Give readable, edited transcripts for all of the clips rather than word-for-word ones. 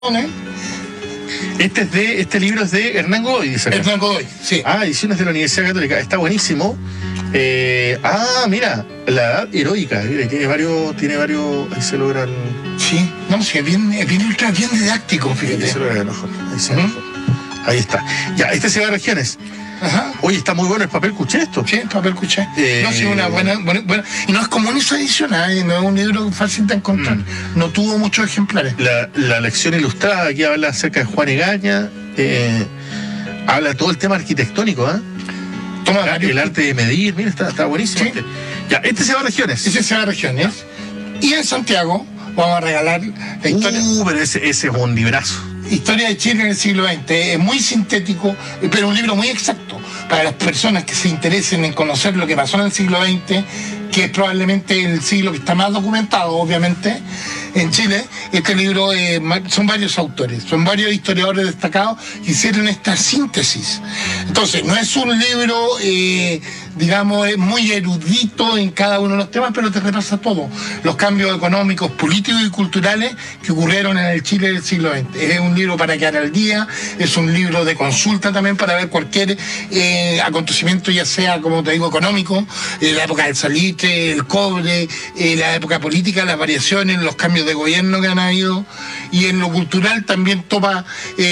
Este libro es de Hernán Godoy, dice acá. Hernán Godoy, sí. Ediciones de la Universidad Católica. Está buenísimo. Mira, la edad heroica. Mira, tiene varios. Ahí se logran. Sí, no, sí, es bien didáctico, fíjate. Ahí se logra mejor. Ahí está. Ya, este se va a regiones. Ajá. Oye, está muy bueno el papel cuché esto. Sí, el papel cuché. No, sí, una buena. Y no es común esa edición, no es un libro fácil de encontrar. No tuvo muchos ejemplares. La lección ilustrada, aquí habla acerca de Juan Egaña. Habla de todo el tema arquitectónico, el arte de medir. Mira, está buenísimo. Sí. Ya, este se va a regiones. Ese se va a regiones. Y en Santiago vamos a regalar la historia. Pero ese es un librazo. Historia de Chile en el siglo XX. Es muy sintético, pero un libro muy exacto para las personas que se interesen en conocer lo que pasó en el siglo XX, que es probablemente el siglo que está más documentado, obviamente, en Chile. Este libro son varios autores, son varios historiadores destacados que hicieron esta síntesis. Entonces, no es un libro, digamos, muy erudito en cada uno de los temas, pero te repasa todo. Los cambios económicos, políticos y culturales que ocurrieron en el Chile del siglo XX. Es un libro para quedar al día, es un libro de consulta también para ver cualquier acontecimiento, ya sea, como te digo, económico, la época del salitre, el cobre, la época política, las variaciones, los cambios de gobierno que han habido, y en lo cultural también toma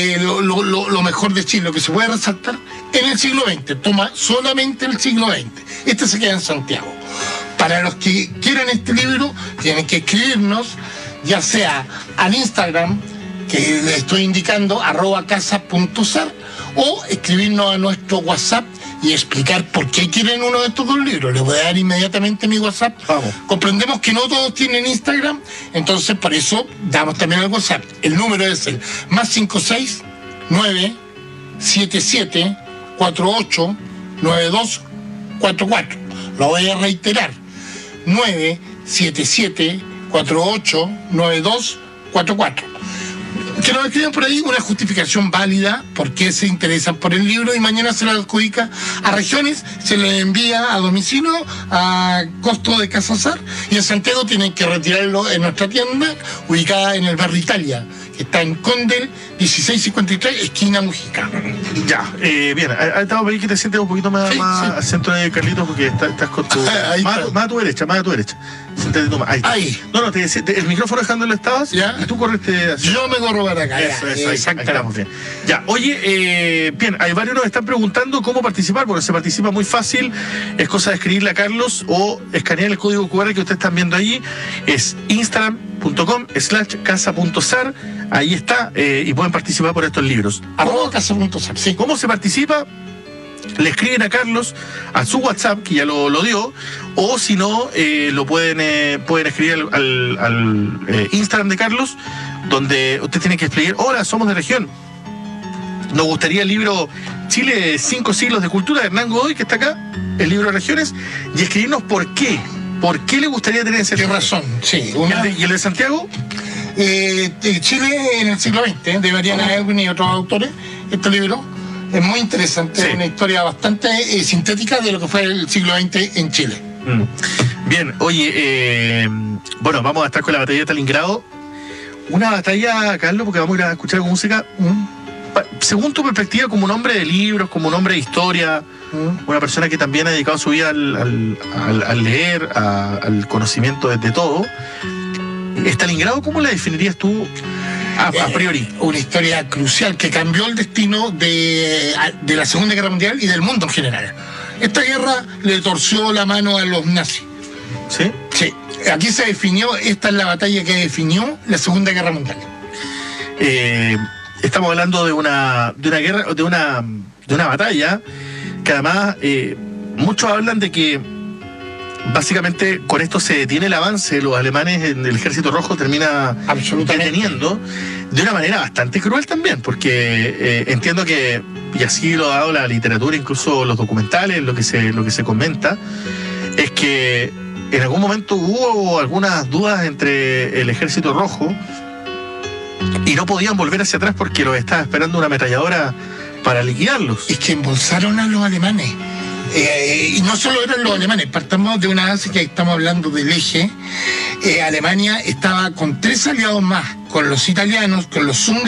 lo mejor de Chile, lo que se puede resaltar en el siglo XX, toma solamente el siglo XX. Este se queda en Santiago. Para los que quieran este libro, tienen que escribirnos, ya sea al Instagram, que les estoy indicando, @casa.sar, o escribirnos a nuestro WhatsApp y explicar por qué quieren uno de estos dos libros. Les voy a dar inmediatamente mi WhatsApp. Vamos. Comprendemos que no todos tienen Instagram, entonces por eso damos también el WhatsApp. El número es el +56 977 48 9244. Lo voy a reiterar. 977 48 9244. Que nos escriban por ahí una justificación válida por qué se interesan por el libro, y mañana se lo adjudica a regiones, se le envía a domicilio a costo de Casa Sar, y en Santiago tienen que retirarlo en nuestra tienda ubicada en el barrio Italia, que está en Condel 1653, esquina Mujica. Ya, bien, estamos por ahí que te sientes un poquito más al centro de Carlitos, porque estás con tu... más a tu derecha. Siéntate tú más. Ahí. No, el micrófono dejándolo estabas, ¿ya? Y tú correte así. Yo me corro para acá. Eso, ahí estamos bien. Ya, oye, bien, hay varios nos están preguntando cómo participar. Bueno, se participa muy fácil, es cosa de escribirle a Carlos o escanear el código QR que ustedes están viendo allí. Es instagram.com/casa.sar. Ahí está, y pueden participar por estos libros. @casa.sar, sí. ¿Cómo se participa? Le escriben a Carlos a su WhatsApp, que ya lo dio, o si no, lo pueden escribir al Instagram de Carlos, donde usted tiene que explicar: hola, somos de región, nos gustaría el libro Chile 5 siglos de cultura de Hernán Godoy, que está acá, el libro de regiones, y escribirnos por qué le gustaría tener ese libro. ¿Qué razón? Sí. ¿Y el de Santiago? Chile en el siglo XX, de Mariana Edwin y otros autores. Este libro es muy interesante, una historia bastante sintética de lo que fue el siglo XX en Chile. Bien, oye, bueno, vamos a estar con la batalla de Stalingrado. Una batalla, Carlos, porque vamos a ir a escuchar música. Según tu perspectiva, como un hombre de libros, como un hombre de historia, una persona que también ha dedicado su vida al leer, al conocimiento de todo, Stalingrado, ¿cómo la definirías tú a priori? Una historia crucial que cambió el destino de la Segunda Guerra Mundial y del mundo en general. Esta guerra le torció la mano a los nazis. ¿Sí? Sí. Aquí se definió, esta es la batalla que definió la Segunda Guerra Mundial. Estamos hablando de una guerra, de una batalla que además muchos hablan de que básicamente con esto se detiene el avance de los alemanes en el Ejército Rojo, termina deteniendo de una manera bastante cruel también, porque entiendo que, y así lo ha dado la literatura, incluso los documentales, lo que se comenta, es que en algún momento hubo algunas dudas entre el Ejército Rojo y no podían volver hacia atrás porque los estaba esperando una ametralladora para liquidarlos. Es que embolsaron a los alemanes. Y no solo eran los alemanes, partamos de una base que estamos hablando del eje. Alemania estaba con 3 aliados más con los italianos, con los húngaros